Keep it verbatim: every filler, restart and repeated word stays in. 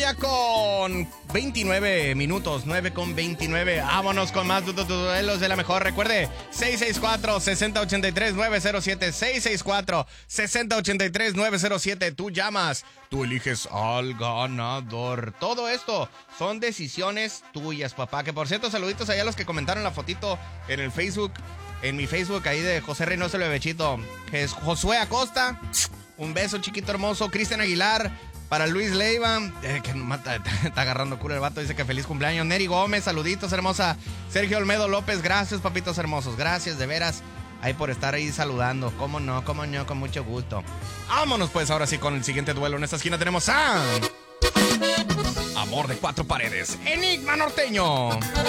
ya con veintinueve minutos, nueve con veintinueve. Vámonos con más du- du- duelos de la mejor. Recuerde, seis seis cuatro, seis cero ocho tres, nueve cero siete, seis seis cuatro, seis cero ocho tres, nueve cero siete. Tú llamas, tú eliges al ganador. Todo esto son decisiones tuyas, papá. Que por cierto, saluditos allá a los que comentaron la fotito en el Facebook, en mi Facebook ahí de José Reynoso el Bebechito. Que es Josué Acosta, un beso chiquito hermoso. Cristian Aguilar. Para Luis Leiva, eh, que mata, está agarrando culo el vato, dice que feliz cumpleaños. Neri Gómez, saluditos, hermosa. Sergio Olmedo López, gracias, papitos hermosos. Gracias, de veras, ahí por estar ahí saludando. Cómo no, cómo no, con mucho gusto. Vámonos pues ahora sí con el siguiente duelo. En esta esquina tenemos a... Amor de cuatro paredes, Enigma Norteño.